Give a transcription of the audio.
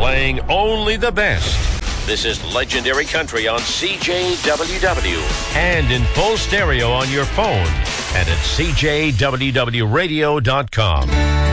playing only the best. This is Legendary Country on CJWW and in full stereo on your phone and at CJWWradio.com.